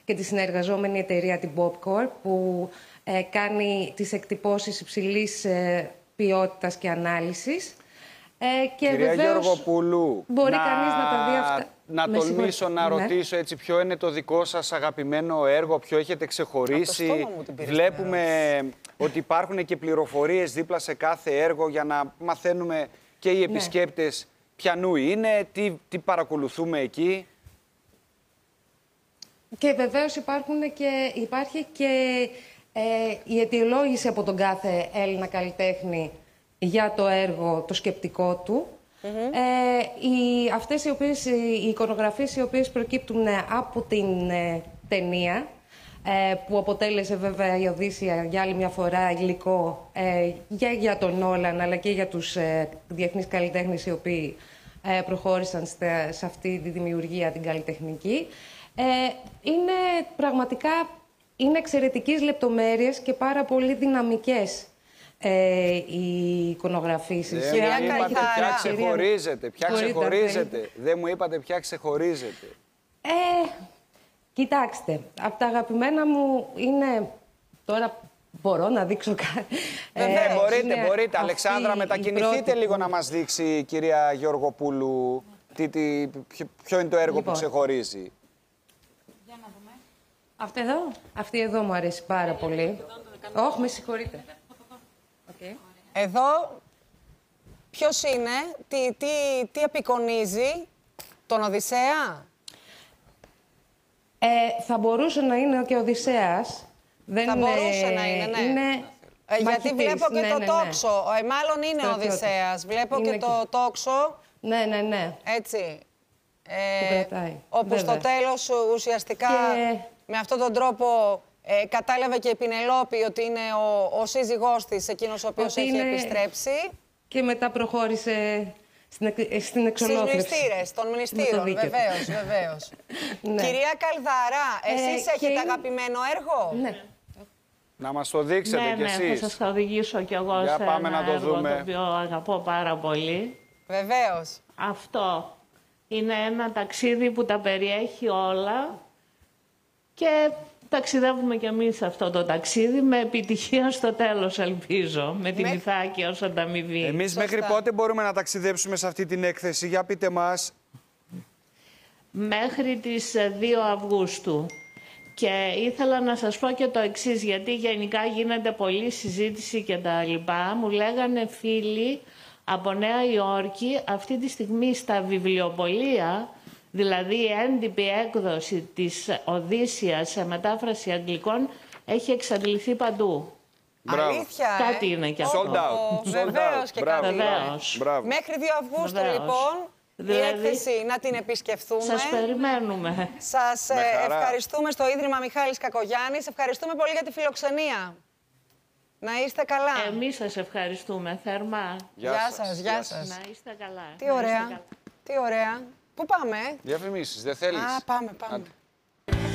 και τη συνεργαζόμενη εταιρεία, την Bobcore, που κάνει τις εκτυπώσεις υψηλής ποιότητας και ανάλυσης. Και κυρία Γεωργοπούλου, μπορεί κανείς να τα δει αυτά. Να τολμήσω να ρωτήσω έτσι, ποιο είναι το δικό σας αγαπημένο έργο, ποιο έχετε ξεχωρίσει. Βλέπουμε ότι υπάρχουν και πληροφορίες δίπλα σε κάθε έργο για να μαθαίνουμε και οι επισκέπτες ποιανού είναι, τι παρακολουθούμε εκεί. Και βεβαίως υπάρχει και η αιτιολόγηση από τον κάθε Έλληνα καλλιτέχνη για το έργο, το σκεπτικό του. Οι εικονογραφίες οι οποίες προκύπτουν από την ταινία, που αποτέλεσε βέβαια η Οδύσσεια για άλλη μια φορά υλικό για τον Νόλαν, αλλά και για τους διεθνείς καλλιτέχνες οι οποίοι προχώρησαν σε αυτή τη δημιουργία την καλλιτεχνική. Είναι πραγματικά εξαιρετικής λεπτομέρειες και πάρα πολύ δυναμικές οι εικονογραφήσεις. Ποια ξεχωρίζετε. Δεν μου είπατε ποια ξεχωρίζετε. Κοιτάξτε, από τα αγαπημένα μου είναι... Τώρα μπορώ να δείξω κάτι. Μπορείτε. Αλεξάνδρα, μετακινηθείτε λίγο να μας δείξει η κυρία Γεωργοπούλου ποιο είναι το έργο που ξεχωρίζει. Για να δούμε. Αυτή εδώ. Αυτή εδώ μου αρέσει πάρα πολύ. Όχι, με συγχωρείτε. Εδώ ποιος είναι, τι απεικονίζει, τον Οδυσσέα? Θα μπορούσε να είναι και ο Οδυσσέας. Θα μπορούσε να είναι, ναι. Γιατί βλέπω και το τόξο. Μάλλον είναι ο Οδυσσέας. Βλέπω και το τόξο. Ναι. Έτσι. Όπου στο τέλος ουσιαστικά με αυτόν τον τρόπο κατάλαβε και η Πινελόπη ότι είναι ο σύζυγός της, εκείνος ο οποίος έχει επιστρέψει. Και μετά προχώρησε στην εξολόθρευση. Των μνηστήρων, βεβαίως. Ναι. Κυρία Καλδαρά, εσείς έχετε αγαπημένο έργο? Ναι. Να μας το δείξετε κι εσείς. Θα σας οδηγήσω κι εγώ σε ένα έργο το οποίο αγαπώ πάρα πολύ. Βεβαίως. Αυτό είναι ένα ταξίδι που τα περιέχει όλα και ταξιδεύουμε κι εμείς αυτό το ταξίδι με επιτυχία στο τέλος, ελπίζω, με την Ιθάκη ως ανταμοιβή. Εμείς μέχρι πότε μπορούμε να ταξιδέψουμε σε αυτή την έκθεση, για πείτε μας. Μέχρι τις 2 Αυγούστου. Και ήθελα να σας πω και το εξής, γιατί γενικά γίνεται πολλή συζήτηση και τα λοιπά. Μου λέγανε φίλοι από Νέα Υόρκη, αυτή τη στιγμή στα βιβλιοπωλεία, δηλαδή η έντυπη έκδοση της Οδύσσειας σε μετάφραση αγγλικών έχει εξαντληθεί παντού. Αλήθεια, κάτι είναι κι αυτό. Sold out. Βεβαίως και κάτι. Μέχρι 2 Αυγούστου, λοιπόν, η έκθεση να την επισκεφθούμε. Σας περιμένουμε. Σας ευχαριστούμε στο Ίδρυμα Μιχάλης Κακογιάννης. Ευχαριστούμε πολύ για τη φιλοξενία. Να είστε καλά. Εμείς σας ευχαριστούμε θερμά. Γεια σας. Να είστε καλά. Τι ωραία. Τι ωραία. Πού πάμε? Διαφημίσεις, δεν θέλεις? Πάμε.